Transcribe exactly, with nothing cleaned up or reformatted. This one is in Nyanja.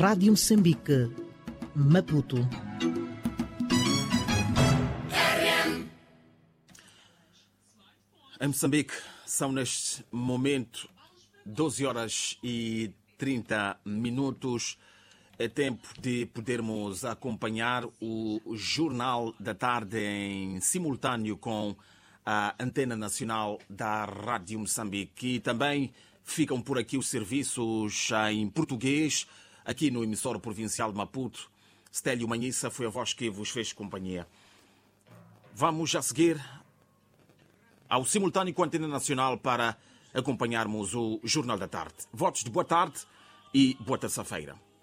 Rádio Moçambique, Maputo. Em Moçambique são neste momento doze horas e trinta minutos. É tempo de podermos acompanhar o Jornal da Tarde em simultâneo com a Antena Nacional da Rádio Moçambique. E também ficam por aqui os serviços em português, aqui no emissor provincial de Maputo. Stélio Manhissa foi a voz que vos fez companhia. Vamos a seguir ao simultâneo com a Antena Nacional para acompanharmos o Jornal da Tarde. Votos de boa tarde e boa terça-feira.